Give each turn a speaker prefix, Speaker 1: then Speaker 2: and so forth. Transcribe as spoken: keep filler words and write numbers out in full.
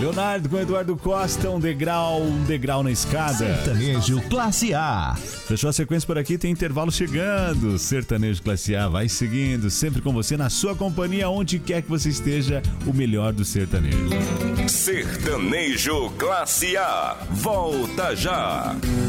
Speaker 1: Leonardo com Eduardo Costa, um degrau, um degrau na escada.
Speaker 2: Sertanejo Classe A.
Speaker 1: Fechou a sequência por aqui, tem intervalo chegando. Sertanejo Classe A vai seguindo, sempre com você, na sua companhia, onde quer que você esteja, o melhor do sertanejo.
Speaker 3: Sertanejo Classe A, volta já.